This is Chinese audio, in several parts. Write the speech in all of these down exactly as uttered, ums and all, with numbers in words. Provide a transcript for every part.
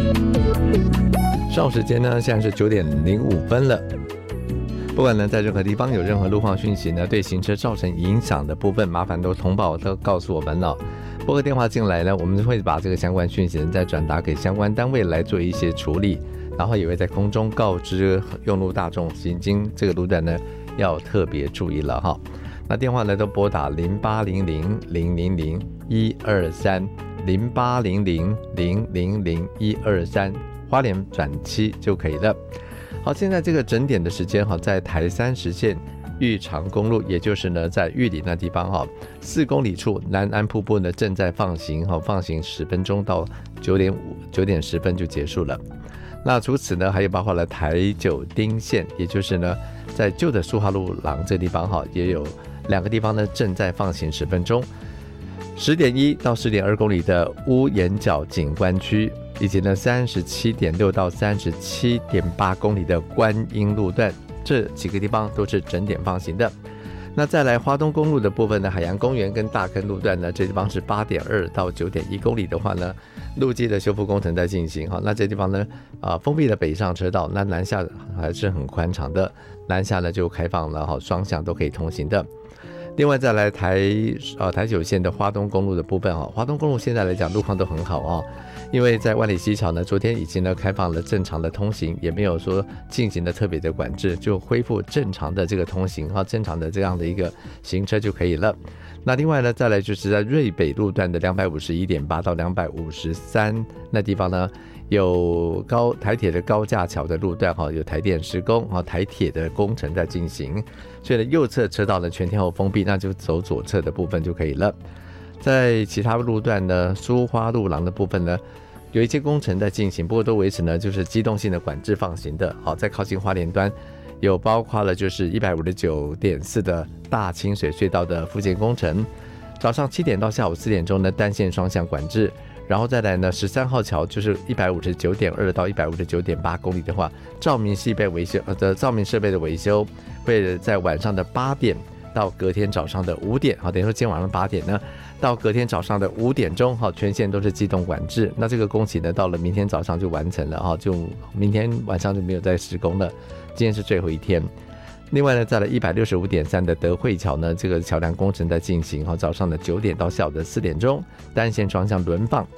上午时间呢，现在是九点零五分了。不管呢在任何地方有任何路况讯息呢，对行车造成影响的部分，麻烦都通报都告诉我们了。拨个电话进来呢，我们会把这个相关讯息再转达给相关单位来做一些处理，然后也会在空中告知用路大众行经这个路段呢要特别注意了哈。那电话呢都拨打零八零零零零零一二三零八零零零零零一二三。花莲转七就可以了。好，现在这个整点的时间在台三十线玉长公路，也就是呢在玉里那地方四公里处南安瀑布呢正在放行，放行十分钟到九点五九点十分就结束了。那除此呢还有包括了台九丁线，也就是呢在旧的苏花路廊这地方也有两个地方呢正在放行十分钟。十点一到十点二公里的屋檐角景观区，以及呢三十七点六到三十七点八公里的观音路段，这几个地方都是整点放行的。那再来花东公路的部分呢，海洋公园跟大坑路段呢，这地方是八点二到九点一公里的话呢，路基的修复工程在进行哈。那这地方呢，啊、呃、封闭了北上车道，那南下还是很宽敞的，南下呢就开放了哈，双向都可以通行的。另外再来台呃台九线的花东公路的部分啊，花东公路现在来讲路况都很好啊，因为在万里溪桥呢，昨天已经呢开放了正常的通行，也没有说进行了特别的管制，就恢复正常的这个通行啊，正常的这样的一个行车就可以了。那另外呢，再来就是在瑞北路段的两百五十一点八到两百五十三那地方呢，有高台铁的高架桥的路段哈，有台电施工啊，台铁的工程在进行，所以呢右侧车道呢全天候封闭，那就走左侧的部分就可以了。在其他路段呢，苏花路廊的部分呢，有一些工程在进行，不过都维持呢就是机动性的管制放行的。好，在靠近花莲端，有包括了就是一百五十九点四的大清水隧道的复建工程，早上七点到下午四点钟呢单线双向管制。然后再来呢，十三号桥就是一百五十九点二到一百五十九点八公里的话，照明系备维修呃照明设备的维修会在晚上的八点到隔天早上的五点，好，等于说今天晚上八点呢到隔天早上的五点钟，好，全线都是机动管制。那这个工期呢，到了明天早上就完成了，哈，就明天晚上就没有再施工了。今天是最后一天。另外呢，在了一百六十五点三的德惠桥呢，这个桥梁工程在进行，好，早上的九点到下午的四点钟，单线双向轮放。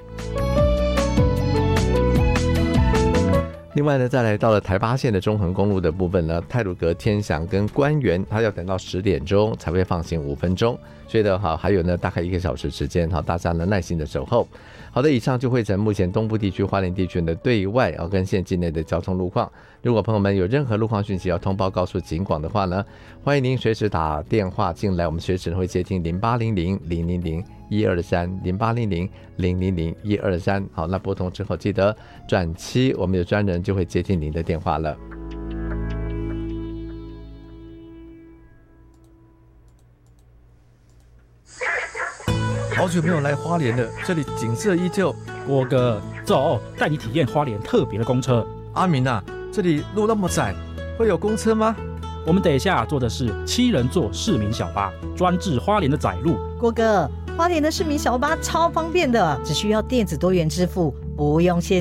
另外呢，再来到了台八线的中横公路的部分呢，太鲁阁、天祥跟官园，它要等到十点钟才会放行五分钟，所以呢，哈，还有呢大概一个小时时间，好，大家呢耐心的守候。好的，以上就会成目前东部地区、花莲地区的对外啊跟县境内的交通路况。如果朋友们有任何路况讯息要通报告诉警广的话呢，欢迎您随时打电话进来，我们随时会接听零八零零零零零一二三零八零零零零零一二三。好，那拨通之后记得转七，我们有专人就会接听您的电话了。 好久没有来花莲了，这里景色依旧。 郭哥，走，带你体验花莲特别的公车。 阿明啊，这里路那么窄，会有公车吗？ 我们等一下坐的是七人座市民小巴，专治花莲的窄路。 郭哥，花莲的市民小巴超方便的，只需要电子多元支付，不用现